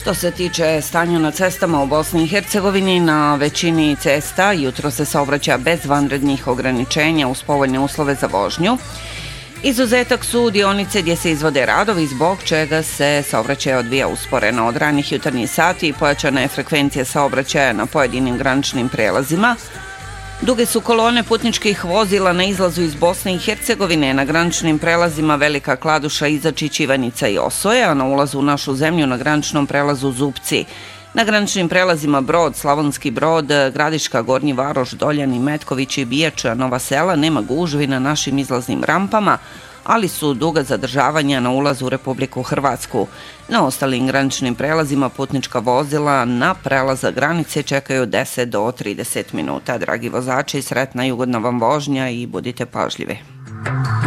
Što se tiče stanja na cestama u Bosni i Hercegovini, na većini cesta jutro se saobraća bez vanrednih ograničenja uz povoljne uslove za vožnju. Izuzetak su dionice gdje se izvode radovi, zbog čega se saobraćaj odvija usporeno. Od ranih jutarnjih sati pojačana je frekvencija saobraćaja na pojedinim graničnim prelazima. Duge su kolone putničkih vozila na izlazu iz Bosne i Hercegovine, na graničnim prelazima Velika Kladuša, Izačić, Ivanica i Osoje, a na ulazu u našu zemlju na graničnom prelazu Zupci. Na graničnim prelazima Brod, Slavonski Brod, Gradiška, Gornji Varoš, Doljani, Metković i Bijača, Nova Sela nema gužvi na našim izlaznim rampama, ali su duga zadržavanja na ulazu u Republiku Hrvatsku. Na ostalim graničnim prelazima putnička vozila na prelaza granice čekaju 10 do 30 minuta. Dragi vozači, sretna i ugodna vam vožnja i budite pažljivi.